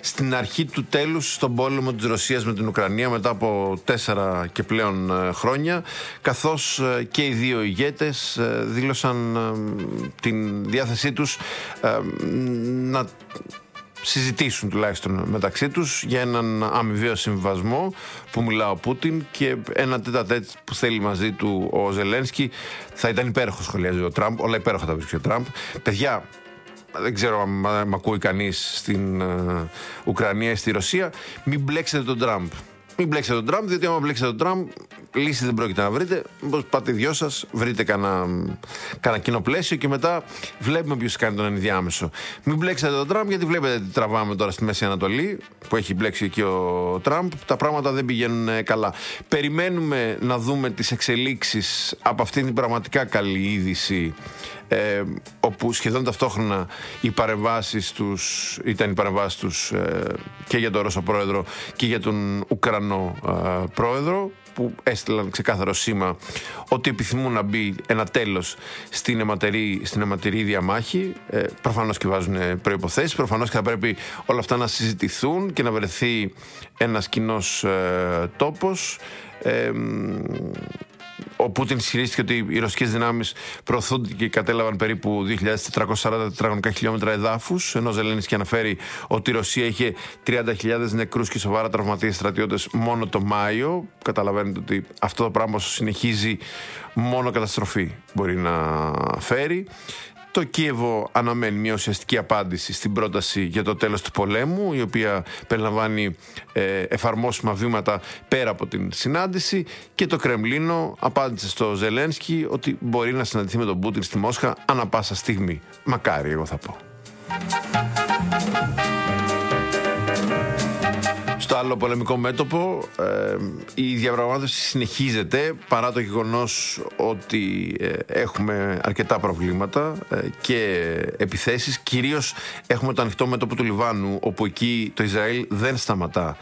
στην αρχή του τέλους στον πόλεμο της Ρωσίας με την Ουκρανία μετά από 4 και πλέον χρόνια, καθώς και οι δύο ηγέτες δήλωσαν την διάθεσή τους να συζητήσουν τουλάχιστον μεταξύ τους για έναν αμοιβαίο συμβιβασμό που μιλά ο Πούτιν, και ένα τέτα-τέτ που θέλει μαζί του ο Ζελένσκι. Θα ήταν υπέροχο, σχολιάζει ο Τραμπ. Όλα υπέροχα τα βρίσκει ο Τραμπ. Παιδιά, δεν ξέρω αν μ' ακούει κανείς στην Ουκρανία ή στη Ρωσία, μην μπλέξετε τον Τραμπ. Μην μπλέξετε τον Τραμπ, διότι άμα μπλέξετε τον Τραμπ, λύση δεν πρόκειται να βρείτε. Μήπως πάτε οι δυο σας, βρείτε κανένα κοινό πλαίσιο και μετά βλέπουμε ποιος κάνει τον ενδιάμεσο. Μην μπλέξετε τον Τραμπ, γιατί βλέπετε τι τραβάμε τώρα στη Μέση Ανατολή, που έχει μπλέξει εκεί ο Τραμπ. Τα πράγματα δεν πηγαίνουν καλά. Περιμένουμε να δούμε τις εξελίξεις από αυτήν την πραγματικά καλή είδηση, όπου σχεδόν ταυτόχρονα οι παρεμβάσεις τους ήταν οι παρεμβάσεις τους και για τον Ρώσο πρόεδρο και για τον Ουκρανό πρόεδρο, που έστειλαν ξεκάθαρο σήμα ότι επιθυμούν να μπει ένα τέλος στην αιματηρή διαμάχη. Προφανώς και βάζουν προϋποθέσεις, προφανώς και θα πρέπει όλα αυτά να συζητηθούν και να βρεθεί ένας κοινός τόπος. Ο Πούτιν ισχυρίστηκε ότι οι ρωσικές δυνάμεις προωθούνται και κατέλαβαν περίπου 2.440 τετραγωνικά χιλιόμετρα εδάφους, ενώ Ζελένσκι αναφέρει ότι η Ρωσία είχε 30.000 νεκρούς και σοβαρά τραυματίες στρατιώτες μόνο το Μάιο. Καταλαβαίνετε ότι αυτό το πράγμα όσο συνεχίζει μόνο καταστροφή μπορεί να φέρει. Το Κίεβο αναμένει μια ουσιαστική απάντηση στην πρόταση για το τέλος του πολέμου, η οποία περιλαμβάνει εφαρμόσιμα βήματα πέρα από την συνάντηση, και το Κρεμλίνο απάντησε στο Ζελένσκι ότι μπορεί να συναντηθεί με τον Πούτιν στη Μόσχα ανά πάσα στιγμή. Μακάρι, εγώ θα πω. Στο άλλο πολεμικό μέτωπο, η διαπραγμάτευση συνεχίζεται παρά το γεγονός ότι έχουμε αρκετά προβλήματα και επιθέσεις. Κυρίως έχουμε το ανοιχτό μέτωπο του Λιβάνου, όπου εκεί το Ισραήλ δεν σταματά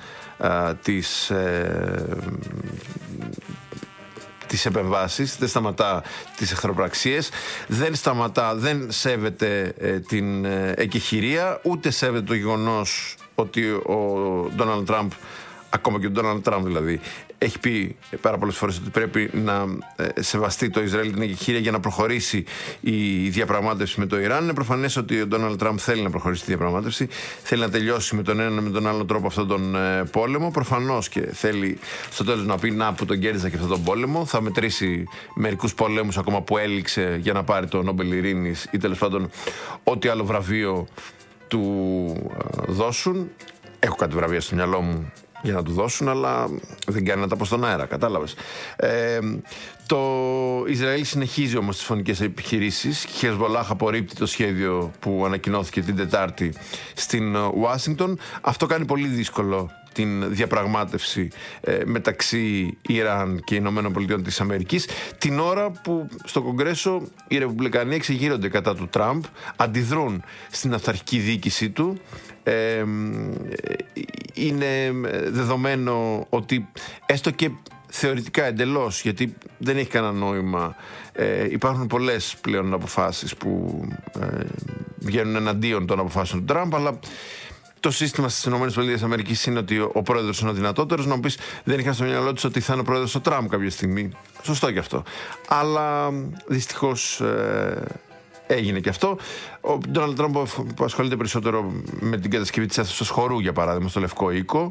τις επεμβάσεις, δεν σταματά τις εχθροπραξίες, δεν σέβεται την εκεχηρία, ούτε σέβεται το γεγονός ότι ο Ντόναλντ Τραμπ, ακόμα και ο Ντόναλντ Τραμπ δηλαδή, έχει πει πάρα πολλές φορές ότι πρέπει να σεβαστεί το Ισραήλ την εκεχηρία για να προχωρήσει η διαπραγμάτευση με το Ιράν. Είναι προφανές ότι ο Ντόναλντ Τραμπ θέλει να προχωρήσει τη διαπραγμάτευση, θέλει να τελειώσει με τον ένα με τον άλλο τρόπο αυτόν τον πόλεμο. Προφανώς και θέλει στο τέλος να πει να που τον κέρδισα και αυτόν τον πόλεμο. Θα μετρήσει μερικούς πολέμους ακόμα που έληξε για να πάρει το Νόμπελ Ειρήνης ή τέλος πάντων ό,τι άλλο βραβείο του δώσουν. Έχω κάτι βραβεία στο μυαλό μου για να του δώσουν, αλλά δεν κάνει να τα πω στον αέρα, κατάλαβες. Το Ισραήλ συνεχίζει όμως τις φωνικές επιχειρήσεις. Η Χεσβολάχ απορρίπτει το σχέδιο που ανακοινώθηκε την Τετάρτη στην Ουάσιγκτον. Αυτό κάνει πολύ δύσκολο την διαπραγμάτευση μεταξύ Ιράν και Ηνωμένων Πολιτειών της Αμερικής, την ώρα που στο Κογκρέσο οι Ρεπουμπλικανοί εξεγείρονται κατά του Τραμπ, αντιδρούν στην αυταρχική διοίκησή του. Είναι δεδομένο ότι έστω και θεωρητικά εντελώς, γιατί δεν έχει κανένα νόημα, υπάρχουν πολλές πλέον αποφάσεις που βγαίνουν εναντίον των αποφάσεων του Τραμπ, αλλά το σύστημα στις ΗΠΑ είναι ότι ο πρόεδρος είναι ο δυνατότερος. Να μου πεις, δεν είχαν στο μυαλό τους ότι θα είναι ο πρόεδρος ο Τραμπ κάποια στιγμή. Σωστό και αυτό. Αλλά δυστυχώς έγινε και αυτό. Ο Ντόναλντ Τραμπ, που ασχολείται περισσότερο με την κατασκευή της αίθουσας χορού, για παράδειγμα, στο Λευκό Οίκο,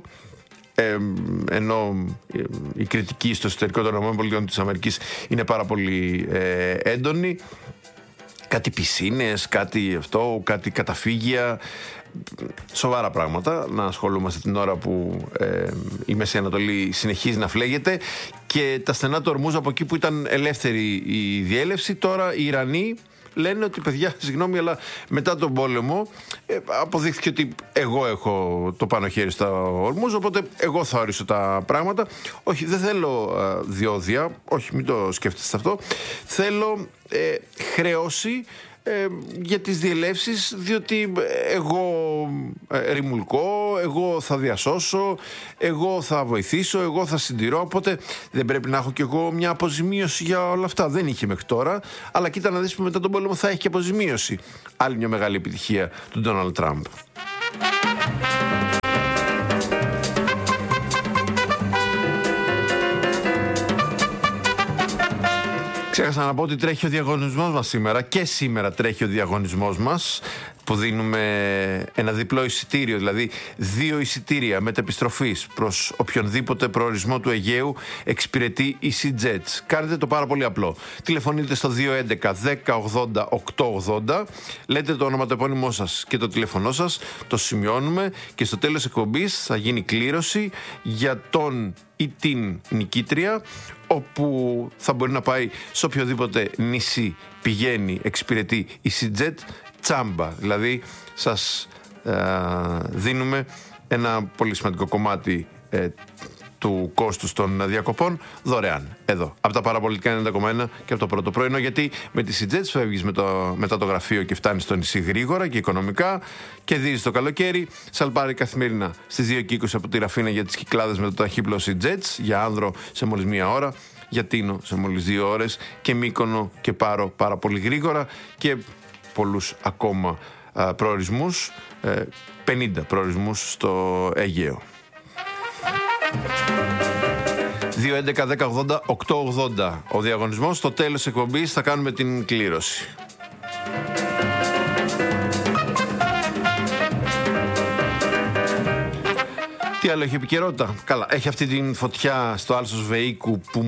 ενώ η κριτική στο εσωτερικό των ΗΠΑ είναι πάρα πολύ έντονη. Κάτι πισίνες, κάτι καταφύγια, σοβαρά πράγματα να ασχολούμαστε την ώρα που η Μέση Ανατολή συνεχίζει να φλέγεται, και τα στενά του Ορμούζ, από εκεί που ήταν ελεύθερη η διέλευση, τώρα οι Ιρανοί λένε ότι παιδιά, συγγνώμη, αλλά μετά τον πόλεμο αποδείχθηκε ότι εγώ έχω το πάνω χέρι στα Ορμούζ, οπότε εγώ θα ορίσω τα πράγματα. Όχι, δεν θέλω διόδια, όχι, μην το σκέφτεστε αυτό. Θέλω χρέωση για τις διελεύσεις, διότι εγώ ρημουλκώ, εγώ θα διασώσω, εγώ θα βοηθήσω, εγώ θα συντηρώ, οπότε δεν πρέπει να έχω κι εγώ μια αποζημίωση για όλα αυτά. Δεν είχε μέχρι τώρα, αλλά κοίτα να δεις που μετά τον πόλεμο θα έχει και αποζημίωση. Άλλη μια μεγάλη επιτυχία του Ντόναλντ Τραμπ. Ξέχασα να πω ότι τρέχει ο διαγωνισμός μας σήμερα και σήμερα τρέχει ο διαγωνισμός μας που δίνουμε ένα διπλό εισιτήριο, δηλαδή 2 εισιτήρια μετεπιστροφής προς οποιονδήποτε προορισμό του Αιγαίου εξυπηρετεί EasyJets. Κάνετε το πάρα πολύ απλό. Τηλεφωνείτε στο 211 1080 880, λέτε το όνομα, το επώνυμό σας και το τηλέφωνό σας, το σημειώνουμε και στο τέλος εκπομπής θα γίνει κλήρωση για τον ή την νικήτρια, όπου θα μπορεί να πάει σε οποιοδήποτε νησί πηγαίνει, εξυπηρετεί EasyJet τσάμπα. Δηλαδή σας δίνουμε ένα πολύ σημαντικό κομμάτι του κόστους των διακοπών δωρεάν. Από τα παραπολιτικά 90,1 και από το πρώτο πρωινό, γιατί με τις EasyJet φεύγεις μετά το γραφείο και φτάνεις στο νησί γρήγορα και οικονομικά και δίζεις το καλοκαίρι. Σαλπάρι καθημερινά στις 2:20 από τη Ραφίνα για τις Κυκλάδες με το ταχύπλο EasyJet, για Άνδρο σε μόλις 1 ώρα, για Τίνο σε μόλις 2 ώρες και Μύκονο και Πάρο πάρα πολύ γρήγορα και πολλούς ακόμα προορισμούς, 50 προορισμούς στο Αιγαίο. 211 1080 880 ο διαγωνισμός. Στο τέλος εκπομπής θα κάνουμε την κλήρωση. Τι άλλο έχει επικαιρότητα? Καλά, έχει αυτή την φωτιά στο Άλσος Βεϊκού που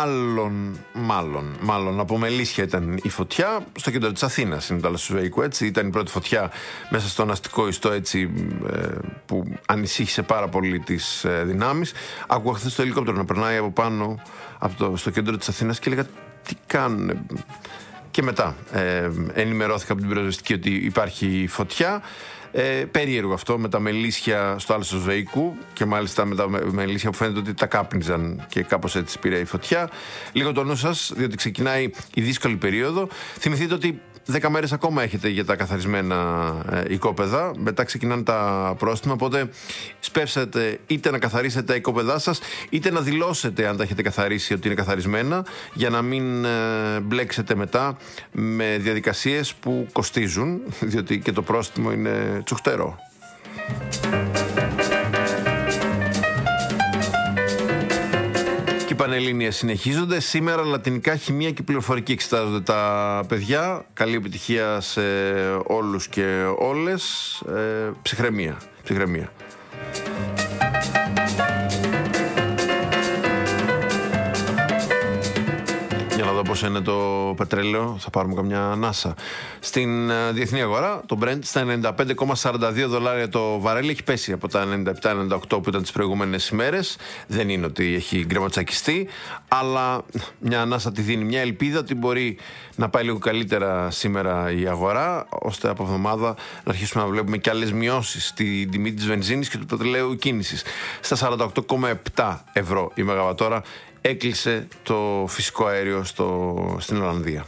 μάλλον από Μελίσια ήταν η φωτιά. Στο κέντρο της Αθήνας είναι το Άλσος Βεϊκού, έτσι. Ήταν η πρώτη φωτιά μέσα στον αστικό ιστό, έτσι, που ανησύχησε πάρα πολύ τις δυνάμεις. Άκουγα χθες το ελικόπτερο να περνάει από πάνω στο κέντρο της Αθήνας και έλεγα τι κάνουν. Και μετά ενημερώθηκα από την πυροσβεστική ότι υπάρχει φωτιά. Περίεργο αυτό με τα μελίσια στο Άλσος Βεϊκού και μάλιστα με τα μελίσια που φαίνεται ότι τα κάπνιζαν και κάπως έτσι πήρε η φωτιά. Λίγο το νου σας, διότι ξεκινάει η δύσκολη περίοδο. Θυμηθείτε ότι 10 μέρες ακόμα έχετε για τα καθαρισμένα οικόπεδα. Μετά ξεκινάνε τα πρόστιμα. Οπότε σπεύσετε είτε να καθαρίσετε τα οικόπεδά σας, είτε να δηλώσετε αν τα έχετε καθαρίσει ότι είναι καθαρισμένα, για να μην μπλέξετε μετά με διαδικασίες που κοστίζουν, διότι και το πρόστιμο είναι τσουχτερό. Πανελλήνιες συνεχίζονται. Σήμερα λατινικά, χημεία και πληροφορική εξετάζονται τα παιδιά. Καλή επιτυχία σε όλους και όλες. Ψυχραιμία. Για να δω πώς είναι το πετρέλαιο, θα πάρουμε καμιά ανάσα. Στην διεθνή αγορά, το Brent στα $95,42 το βαρέλι, έχει πέσει από τα 97-98 που ήταν τις προηγούμενες ημέρες. Δεν είναι ότι έχει γκρεματσακιστεί, αλλά μια ανάσα τη δίνει μια ελπίδα ότι μπορεί να πάει λίγο καλύτερα σήμερα η αγορά, ώστε από εβδομάδα να αρχίσουμε να βλέπουμε και άλλες μειώσεις στην τιμή της βενζίνης και του πετρελαίου κίνησης. Στα 48,7 ευρώ η μεγαβατόρα έκλεισε το φυσικό αέριο στην Ολλανδία.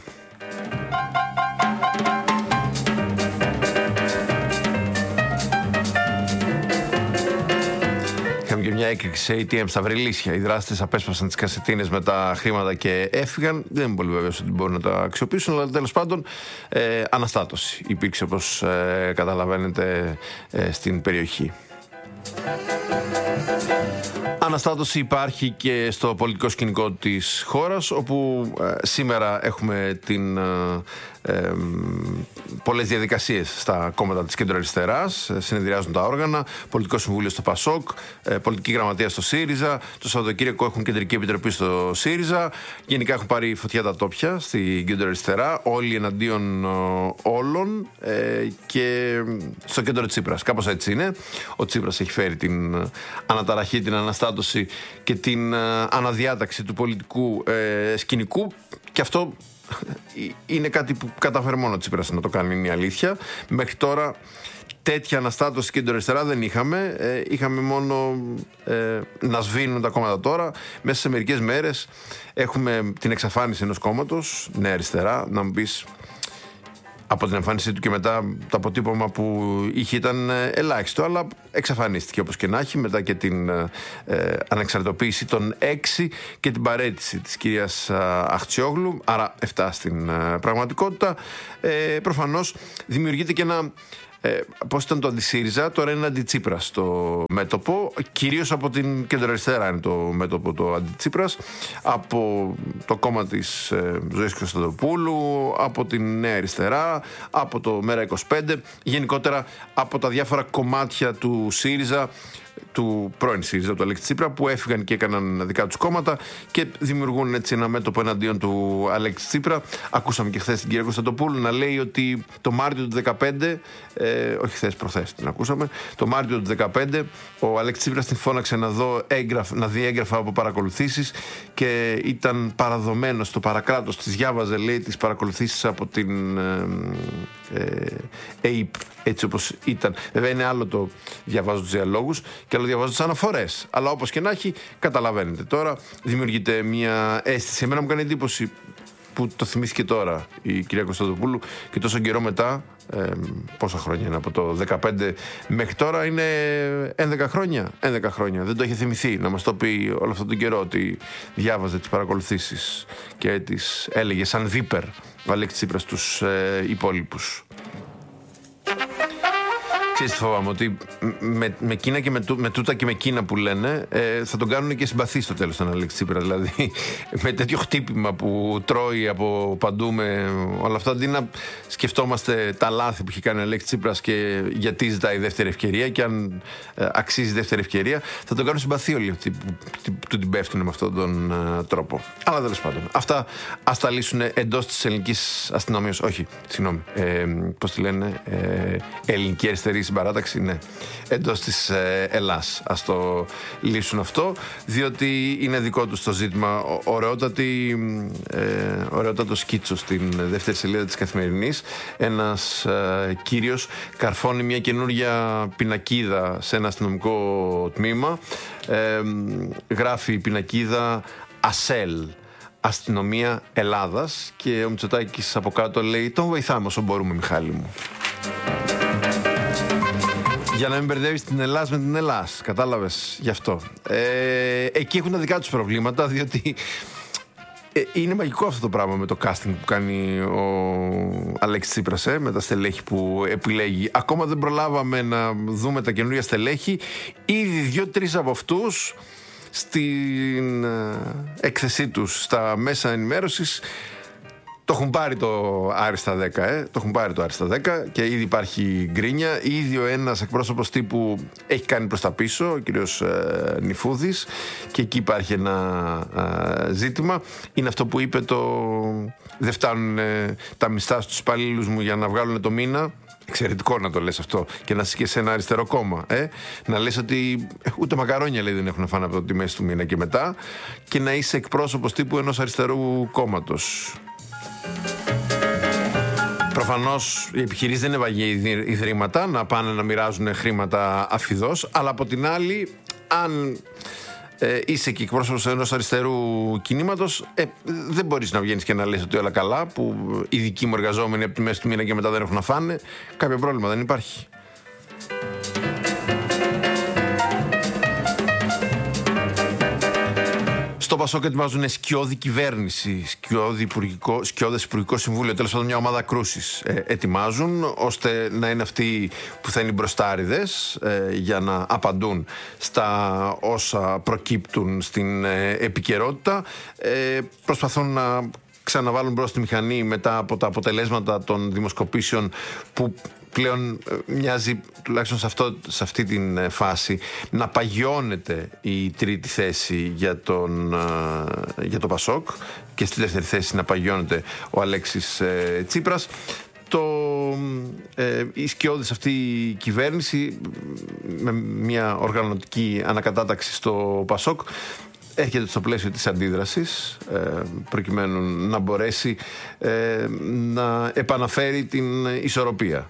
Είχαμε και μια έκρηξη σε ATM στα Βρυλίσια. Οι δράστες απέσπασαν τις κασετίνες με τα χρήματα και έφυγαν. Δεν είμαι πολύ βέβαιος ότι μπορούν να τα αξιοποιήσουν, αλλά τέλος πάντων αναστάτωση υπήρξε, όπως καταλαβαίνετε, στην περιοχή. Αναστάτωση υπάρχει και στο πολιτικό σκηνικό της χώρας, όπου σήμερα έχουμε πολλές διαδικασίες στα κόμματα της κεντροαριστεράς. Συνεδριάζουν τα όργανα, πολιτικό συμβούλιο στο ΠΑΣΟΚ, πολιτική γραμματεία στο ΣΥΡΙΖΑ. Το Σαββατοκύριακο έχουν κεντρική επιτροπή στο ΣΥΡΙΖΑ. Γενικά έχουν πάρει φωτιά τα τόπια στην κεντροαριστερά, όλοι εναντίον όλων, και στο κέντρο Τσίπρας. Κάπως έτσι είναι. Ο Τσίπρας έχει φέρει την αναταραχή, την αναστάτωση και την αναδιάταξη του πολιτικού σκηνικού, και αυτό είναι κάτι που καταφέρει μόνο ο Τσίπρας να το κάνει, είναι η αλήθεια. Μέχρι τώρα τέτοια αναστάτωση και αριστερά δεν είχαμε. Είχαμε μόνο να σβήνουν τα κόμματα. Τώρα, μέσα σε μερικές μέρες, έχουμε την εξαφάνιση ενός κόμματος, Νέα Αριστερά. Να μου πεις, από την εμφάνισή του και μετά το αποτύπωμα που είχε ήταν ελάχιστο, αλλά εξαφανίστηκε όπως και να έχει, μετά και την ανεξαρτητοποίηση των 6 και την παραίτηση της κυρίας Αχτσιόγλου, άρα 7 στην πραγματικότητα. Προφανώς δημιουργείται και ένα πώς ήταν το αντισύριζα, τώρα είναι αντιτσίπρας στο μέτωπο, κυρίως από την κεντροαριστερά είναι το μέτωπο το αντιτσίπρας, από το κόμμα της Ζωής Κωνσταντοπούλου, από την Νέα Αριστερά, από το ΜΕΡΑ25, γενικότερα από τα διάφορα κομμάτια του ΣΥΡΙΖΑ, του πρώην ΣΥΡΙΖΑ, του Αλέξη Τσίπρα, που έφυγαν και έκαναν δικά τους κόμματα και δημιουργούν έτσι ένα μέτωπο εναντίον του Αλέξη Τσίπρα. Ακούσαμε και χθες την κυρία Κωνσταντοπούλου να λέει ότι το Μάρτιο του 2015, όχι χθες, προχθές την ακούσαμε, το Μάρτιο του 2015 ο Αλέξη Τσίπρας την φώναξε να δει έγγραφα από παρακολουθήσεις και ήταν παραδομένος στο παρακράτος, τις διάβαζε, λέει, τις παρακολουθήσεις από την ΑΕΠ, έτσι όπως ήταν. Βέβαια είναι άλλο το διαβάζω τους διαλόγους και άλλο διαβάζω τις αναφορές. Αλλά όπως και να έχει, καταλαβαίνετε τώρα, δημιουργείται μια αίσθηση. Εμένα μου κάνει εντύπωση που το θυμήθηκε τώρα η κυρία Κωνσταντοπούλου και τόσο καιρό μετά, πόσα χρόνια είναι από το 2015 μέχρι τώρα, είναι 11 χρόνια. 11 χρόνια. Δεν το είχε θυμηθεί να μας το πει όλο αυτόν τον καιρό ότι διάβαζε τις παρακολουθήσεις και τις έλεγε σαν βίπερ ο Αλέξης Τσίπρας στους υπόλοιπους. Ξέρεις τι φοβάμαι, ότι με Κίνα και με τούτα και με Κίνα που λένε θα τον κάνουν και συμπαθή στο τέλος τον Αλέξη Τσίπρα. Δηλαδή με τέτοιο χτύπημα που τρώει από παντού με όλα αυτά, αντί να σκεφτόμαστε τα λάθη που έχει κάνει ο Αλέξη Τσίπρας και γιατί ζητάει δεύτερη ευκαιρία και αν αξίζει δεύτερη ευκαιρία, θα τον κάνουν συμπαθή όλοι αυτοί που του την πέφτουν με αυτόν τον τρόπο. Αλλά τέλος πάντων, αυτά ας τα λύσουν εντός της ελληνικής αστυνομίας. Όχι, συγγνώμη, πώς τη λένε, ελληνική αριστερή συμπαράταξη, ναι, εντός της Ελλάς. Ας το λύσουν αυτό, διότι είναι δικό τους το ζήτημα. Ωραιότατο σκίτσο στην δεύτερη σελίδα της Καθημερινής. Ένας κύριος καρφώνει μια καινούργια πινακίδα σε ένα αστυνομικό τμήμα. Γράφει η πινακίδα «ΑΣΕΛ», Αστυνομία Ελλάδας, και ο Μητσοτάκης από κάτω λέει «Τον βοηθάμε όσο μπορούμε, Μιχάλη μου». Για να μην μπερδεύεις την Ελλάς με την Ελλάς. Κατάλαβες γι' αυτό. Εκεί έχουν τα δικά τους προβλήματα, διότι είναι μαγικό αυτό το πράγμα με το casting που κάνει ο Αλέξης Τσίπρας, με τα στελέχη που επιλέγει. Ακόμα δεν προλάβαμε να δούμε τα καινούργια στελέχη. Ήδη 2-3 από αυτούς στην έκθεσή τους στα μέσα ενημέρωσης το έχουν πάρει το Άριστα 10, το έχουν πάρει το Άριστα 10 και ήδη υπάρχει γκρίνια. Ήδη ο ένας εκπρόσωπος τύπου έχει κάνει προς τα πίσω, ο κύριος Νιφούδης, και εκεί υπάρχει ένα ζήτημα. Είναι αυτό που είπε δεν φτάνουν τα μισθά στους υπαλλήλους μου για να βγάλουν το μήνα. Εξαιρετικό να το λες αυτό και να είσαι και σε ένα αριστερό κόμμα. Να λες ότι ούτε μακαρόνια, λέει, δεν έχουν να φάνε από τη μέση του μήνα και μετά, και να είσαι εκπρόσωπος τύπου ενός αριστερού κόμματος. Προφανώς οι επιχειρήσεις δεν είναι βαγιοί ιδρύματα να πάνε να μοιράζουν χρήματα αφιδώς, αλλά από την άλλη, αν είσαι και εκπρόσωπος ενός αριστερού κινήματος, δεν μπορείς να βγαίνεις και να λες ότι όλα καλά, που οι δικοί μου εργαζόμενοι από τη μέση του μήνα και μετά δεν έχουν να φάνε. Κάποιο πρόβλημα δεν υπάρχει. Στο Πασόκ ετοιμάζουν σκιώδη κυβέρνηση, σκιώδες υπουργικό συμβούλιο, τέλος πάντων μια ομάδα κρούσης ετοιμάζουν, ώστε να είναι αυτοί που θα είναι οι μπροστάριδες για να απαντούν στα όσα προκύπτουν στην επικαιρότητα. Προσπαθούν να ξαναβάλουν μπρος τη μηχανή μετά από τα αποτελέσματα των δημοσκοπήσεων, που πλέον μοιάζει, τουλάχιστον σε αυτή την φάση, να παγιώνεται η τρίτη θέση για το Πασόκ και στη δεύτερη θέση να παγιώνεται ο Αλέξης Τσίπρας. Η σκιώδης αυτή η κυβέρνηση με μια οργανωτική ανακατάταξη στο Πασόκ έρχεται στο πλαίσιο της αντίδρασης, προκειμένου να μπορέσει να επαναφέρει την ισορροπία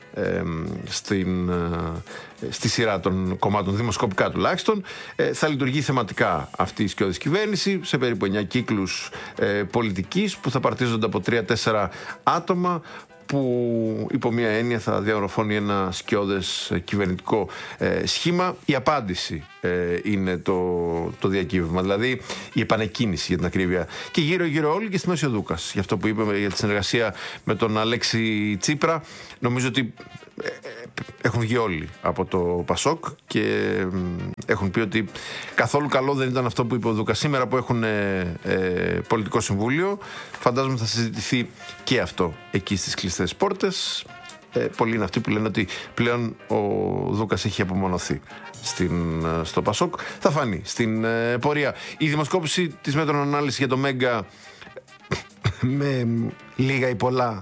στη σειρά των κομμάτων, δημοσκοπικά τουλάχιστον. Θα λειτουργεί θεματικά αυτή η σκιώδης κυβέρνηση σε περίπου 9 κύκλους πολιτικής, που θα παρτίζονται από 3-4 άτομα, που υπό μία έννοια θα διαμορφώνει ένα σκιώδες κυβερνητικό σχήμα. Η απάντηση είναι το διακύβευμα, δηλαδή η επανεκκίνηση, για την ακρίβεια. Και γύρω-γύρω όλοι και στη Μέση ο Δούκας. Γι' αυτό που είπαμε για τη συνεργασία με τον Αλέξη Τσίπρα, νομίζω ότι έχουν βγει όλοι από το Πασόκ και έχουν πει ότι καθόλου καλό δεν ήταν αυτό που είπε ο Δούκας. Σήμερα που έχουν πολιτικό συμβούλιο, φαντάζομαι θα συζητηθεί και αυτό εκεί στις κλειστές πόρτες. Πολλοί είναι αυτοί που λένε ότι πλέον ο Δούκας έχει απομονωθεί στο Πασόκ. Θα φανεί στην πορεία. Η δημοσκόπηση της Μέτρων Ανάλυσης για το Μέγκα με λίγα ή πολλά.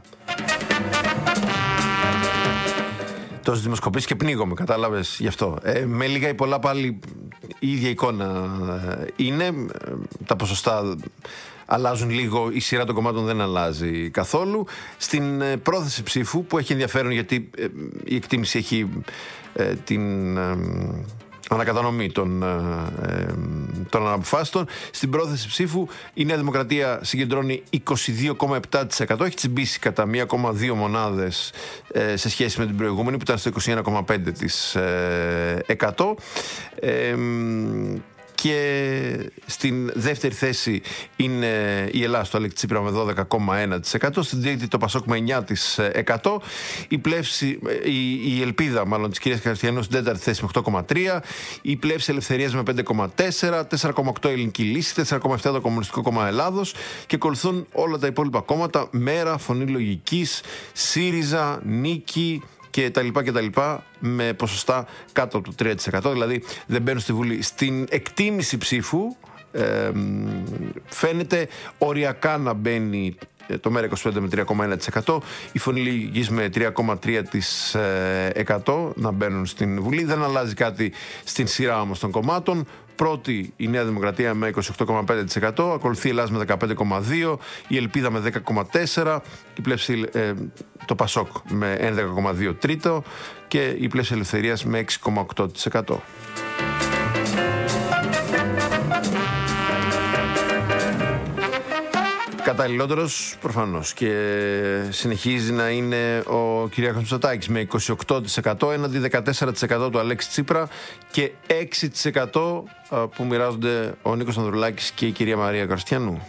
Τόσες δημοσκοπήσεις και πνίγομαι, κατάλαβες γι' αυτό. Με λίγα ή πολλά πάλι η ίδια εικόνα είναι. Τα ποσοστά αλλάζουν λίγο, η σειρά των κομμάτων δεν αλλάζει καθόλου. Στην πρόθεση ψήφου, που έχει ενδιαφέρον γιατί η εκτίμηση έχει την ανακατανομή των αναποφάσεων. Στην πρόθεση ψήφου η Νέα Δημοκρατία συγκεντρώνει 22,7%, έχει τσιμπήσει κατά 1,2 μονάδες σε σχέση με την προηγούμενη που ήταν στο 21,5%. Και στην δεύτερη θέση είναι η Ελλάδα, το Αλέξη Τσίπρα με 12,1%. Στην τρίτη το Πασόκ με 9%. Η ελπίδα μάλλον της κυρίας Χριστιανού στην τέταρτη θέση με 8,3%. Η πλεύση Ελευθερίας με 5,4%. 4,8% Ελληνική Λύση. 4,7% το Κομμουνιστικό Κόμμα Ελλάδος. Και ακολουθούν όλα τα υπόλοιπα κόμματα. Μέρα, Φωνή Λογικής, ΣΥΡΙΖΑ, Νίκη και τα λοιπά, με ποσοστά κάτω από το 3%, δηλαδή δεν μπαίνουν στη Βουλή. Στην εκτίμηση ψήφου φαίνεται οριακά να μπαίνει το ΜέΡΑ25 με 3,1%, η Φωνή Λογικής με 3,3% να μπαίνουν στην Βουλή. Δεν αλλάζει κάτι στην σειρά όμως των κομμάτων. Πρώτη η Νέα Δημοκρατία με 28,5%, ακολουθεί η Ελλάδα με 15,2%, η Ελπίδα με 10,4%, η πλεύση το Πασόκ με 11,2% τρίτο και η πλεύση Ελευθερίας με 6,8%. Καταλληλότερος προφανώς και συνεχίζει να είναι ο Κυριάκος Μητσοτάκης με 28% έναντι 14% του Αλέξη Τσίπρα και 6% που μοιράζονται ο Νίκος Ανδρουλάκης και η κυρία Μαρία Καρστιανού.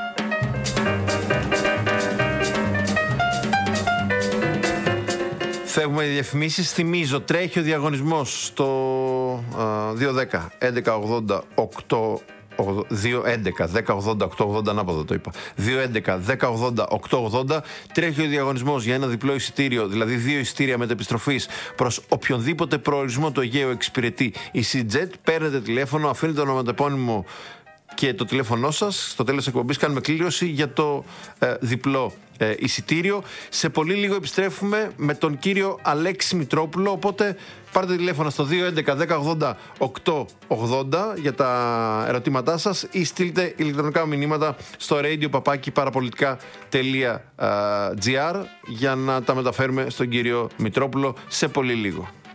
Φεύγουμε οι διαφημίσεις. Θυμίζω, τρέχει ο διαγωνισμός στο 210 1180 8 2-11-10-80-8-80, ανάποδα το είπα. 2-11-10-80-8-80. Τρέχει ο διαγωνισμός για ένα διπλό εισιτήριο, δηλαδή 2 εισιτήρια μετεπιστροφής προς οποιονδήποτε προορισμό το Αιγαίο εξυπηρετεί η SeaJet. Παίρνετε τηλέφωνο, αφήνετε το ονοματεπώνυμο και το τηλέφωνό σας. Στο τέλος της εκπομπής κάνουμε κλήρωση για το διπλό εισιτήριο. Σε πολύ λίγο επιστρέφουμε με τον κύριο Αλέξη Μητρόπουλο, οπότε πάρτε τηλέφωνο στο 211-1080-880 για τα ερωτήματά σας ή στείλτε ηλεκτρονικά μηνύματα στο radio@parapolitica.gr για να τα μεταφέρουμε στον κύριο Μητρόπουλο σε πολύ λίγο.